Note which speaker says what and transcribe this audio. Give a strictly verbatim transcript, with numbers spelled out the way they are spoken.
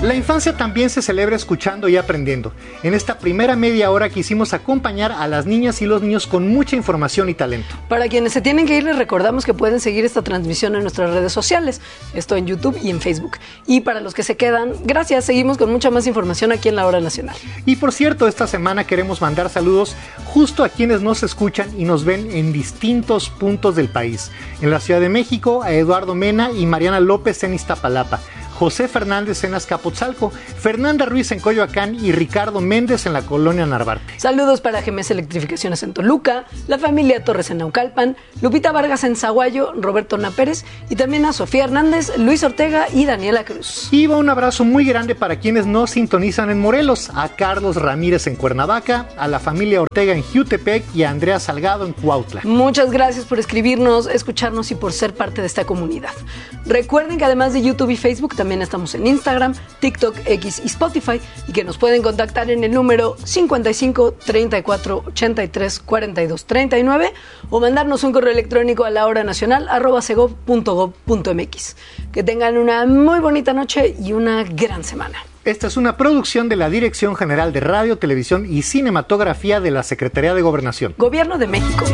Speaker 1: La infancia también se celebra escuchando y aprendiendo. En esta primera media hora quisimos acompañar a las niñas y los niños con mucha información y talento.
Speaker 2: Para quienes se tienen que ir, les recordamos que pueden seguir esta transmisión en nuestras redes sociales, esto en YouTube y en Facebook. Y para los que se quedan, gracias, seguimos con mucha más información aquí en La Hora Nacional.
Speaker 1: Y por cierto, esta semana queremos mandar saludos justo a quienes nos escuchan y nos ven en distintos puntos del país. En la Ciudad de México, a Eduardo Mena y Mariana López en Iztapalapa, José Fernández en Azcapotzalco, Fernanda Ruiz en Coyoacán y Ricardo Méndez en la colonia Narvarte.
Speaker 2: Saludos para G M S Electrificaciones en Toluca, la familia Torres en Naucalpan, Lupita Vargas en Zaguayo, Roberto Napérez y también a Sofía Hernández, Luis Ortega y Daniela Cruz.
Speaker 1: Y va un abrazo muy grande para quienes nos sintonizan en Morelos, a Carlos Ramírez en Cuernavaca, a la familia Ortega en Jiutepec y a Andrea Salgado en Cuautla.
Speaker 2: Muchas gracias por escribirnos, escucharnos y por ser parte de esta comunidad. Recuerden que además de YouTube y Facebook, también estamos en Instagram, TikTok, X y Spotify y que nos pueden contactar en el número cincuenta y cinco, treinta y cuatro, ochenta y tres, cuarenta y dos, treinta y nueve o mandarnos un correo electrónico a lahoranacional arroba segov punto gov punto mx. Que tengan una muy bonita noche y una gran semana.
Speaker 1: Esta es una producción de la Dirección General de Radio, Televisión y Cinematografía de la Secretaría de Gobernación.
Speaker 2: Gobierno de México.